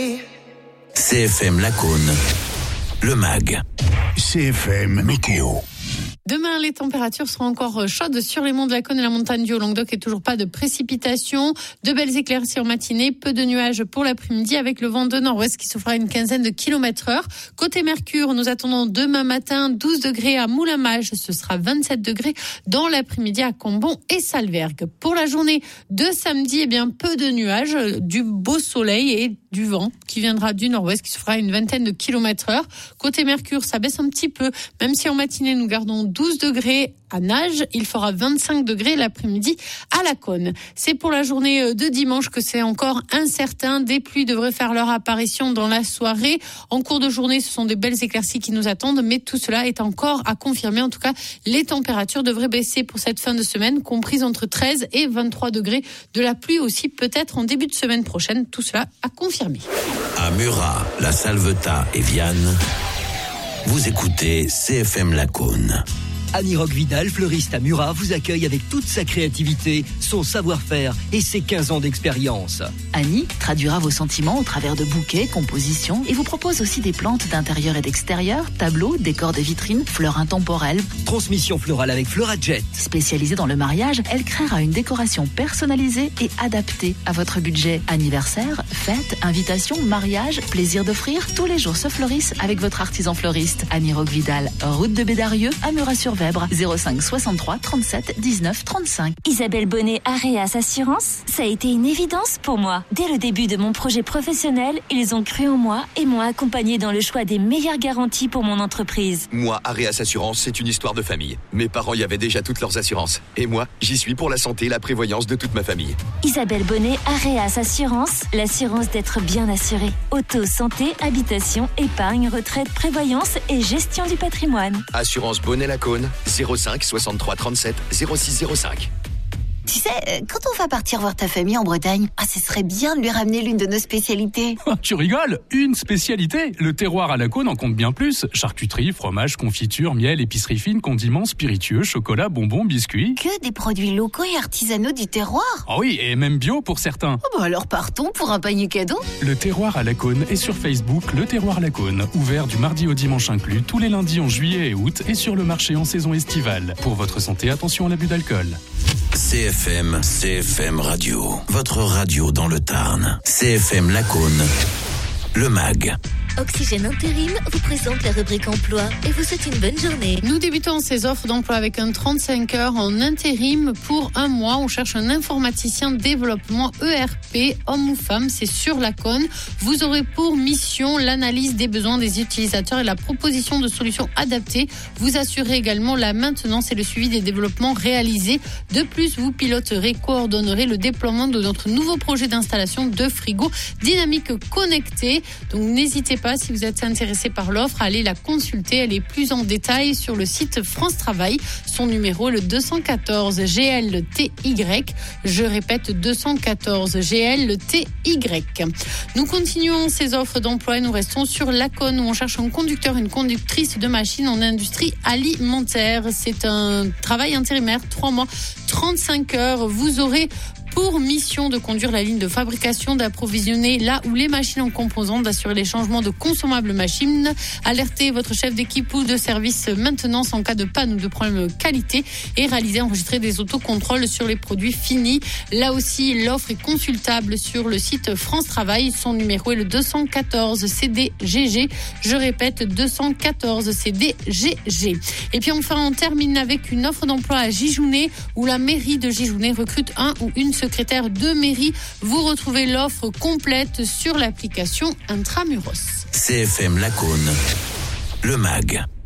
CFM Lacaune, le MAG. CFM Météo. Demain, les températures seront encore chaudes sur les monts de Lacaune et la montagne du Haut-Languedoc et toujours pas de précipitations. De belles éclaircies en matinée, peu de nuages pour l'après-midi avec le vent de nord-ouest qui soufflera une quinzaine de km/h. Côté Mercure, nous attendons demain matin 12 degrés à Moulamage, ce sera 27 degrés dans l'après-midi à Combon et Salvergue. Pour la journée de samedi, peu de nuages, du beau soleil et du vent qui viendra du nord-ouest qui soufflera une vingtaine de km/h. Côté Mercure, ça baisse un petit peu, même si en matinée nous gardons 12 degrés à Nage, il fera 25 degrés l'après-midi à Lacaune. C'est pour la journée de dimanche que c'est encore incertain. Des pluies devraient faire leur apparition dans la soirée. En cours de journée, ce sont des belles éclaircies qui nous attendent, mais tout cela est encore à confirmer. En tout cas, les températures devraient baisser pour cette fin de semaine, comprises entre 13 et 23 degrés. De la pluie aussi peut-être en début de semaine prochaine. Tout cela à confirmer. À Murat, La Salvetat et Vianne, vous écoutez CFM Lacaune. Annie Roque-Vidal, fleuriste à Murat, vous accueille avec toute sa créativité, son savoir-faire et ses 15 ans d'expérience. Annie traduira vos sentiments au travers de bouquets, compositions et vous propose aussi des plantes d'intérieur et d'extérieur, tableaux, décors de vitrines, fleurs intemporelles. Transmission florale avec Fleurajet. Spécialisée dans le mariage, elle créera une décoration personnalisée et adaptée à votre budget. Anniversaire, fête, invitation, mariage, plaisir d'offrir, tous les jours se fleurissent avec votre artisan fleuriste. Annie Roque-Vidal, route de Bédarieux, à Murat-sur-Vèbre, 05 63 37 19 35. Isabelle Bonnet, Areas Assurance, ça a été une évidence pour moi. Dès le début de mon projet professionnel, ils ont cru en moi et m'ont accompagné dans le choix des meilleures garanties pour mon entreprise. Moi, Areas Assurance, c'est une histoire de famille. Mes parents y avaient déjà toutes leurs assurances. Et moi, j'y suis pour la santé et la prévoyance de toute ma famille. Isabelle Bonnet, Areas Assurance, l'assurance d'être bien assuré. Auto, santé, habitation, épargne, retraite, prévoyance et gestion du patrimoine. Assurance Bonnet Lacaune, 05 63 37 06 05. Tu sais, quand on va partir voir ta famille en Bretagne, ce serait bien de lui ramener l'une de nos spécialités. Tu rigoles? Une spécialité? Le terroir à Lacaune en compte bien plus. Charcuterie, fromage, confiture, miel, épicerie fine, condiments, spiritueux, chocolat, bonbons, biscuits. Que des produits locaux et artisanaux du terroir. Ah oui, et même bio pour certains. Alors partons pour un panier cadeau. Le terroir à Lacaune est sur Facebook, Le Terroir Lacaune. Ouvert du mardi au dimanche inclus, tous les lundis en juillet et août et sur le marché en saison estivale. Pour votre santé, attention à l'abus d'alcool. CFM Radio, votre radio dans le Tarn. CFM Lacaune, le MAG. Oxygène Intérim vous présente la rubrique emploi et vous souhaite une bonne journée. Nous débutons ces offres d'emploi avec un 35 heures en intérim pour un mois. On cherche un informaticien développement ERP, homme ou femme, c'est sur Lacaune. Vous aurez pour mission l'analyse des besoins des utilisateurs et la proposition de solutions adaptées. Vous assurez également la maintenance et le suivi des développements réalisés. De plus, vous piloterez, coordonnerez le déploiement de notre nouveau projet d'installation de frigo dynamique connecté. Donc n'hésitez pas, si vous êtes intéressé par l'offre, à aller la consulter. Elle est plus en détail sur le site France Travail. Son numéro est le 214 GLTY. Je répète, 214 GLTY. Nous continuons ces offres d'emploi et nous restons sur Lacaune où on cherche un conducteur, une conductrice de machine en industrie alimentaire. C'est un travail intérimaire, 3 mois, 35 heures. Vous aurez pour mission de conduire la ligne de fabrication, d'approvisionner là où les machines en composants, d'assurer les changements de consommables machines, alerter votre chef d'équipe ou de service maintenance en cas de panne ou de problème de qualité et réaliser, enregistrer des autocontrôles sur les produits finis. Là aussi, l'offre est consultable sur le site France Travail. Son numéro est le 214 CDGG. Je répète, 214 CDGG. Et puis enfin, on termine avec une offre d'emploi à Gijounet où la mairie de Gijounet recrute un ou une secrétaire de mairie. Vous retrouvez l'offre complète sur l'application Intramuros. CFM Lacaune, le MAG.